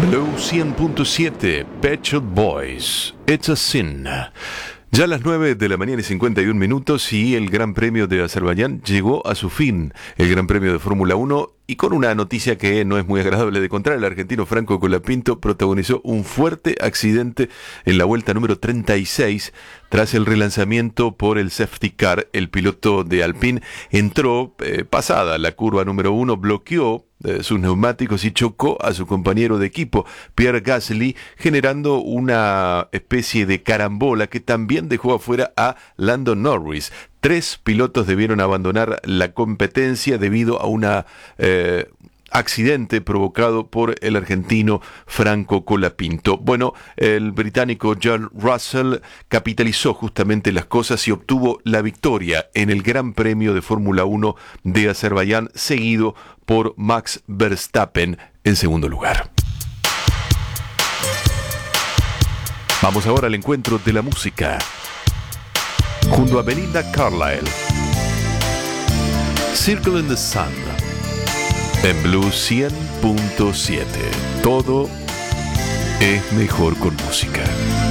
Blue 100.7, Pet Shop Boys, It's a Sin. Ya a las 9 de la mañana y 51 minutos y el Gran Premio de Azerbaiyán llegó a su fin, el Gran Premio de Fórmula 1, y con una noticia que no es muy agradable de contar. El argentino Franco Colapinto protagonizó un fuerte accidente en la vuelta número 36 tras el relanzamiento por el safety car. El piloto de Alpine entró pasada la curva número 1, bloqueó sus neumáticos y chocó a su compañero de equipo, Pierre Gasly, generando una especie de carambola que también dejó afuera a Lando Norris. 3 pilotos debieron abandonar la competencia debido a una accidente provocado por el argentino Franco Colapinto. Bueno, el británico George Russell capitalizó justamente las cosas y obtuvo la victoria en el Gran Premio de Fórmula 1 de Azerbaiyán, seguido por Max Verstappen en segundo lugar. Vamos ahora al encuentro de la música junto a Belinda Carlisle. Circle in the Sun en Blue 100.7. Todo es mejor con música.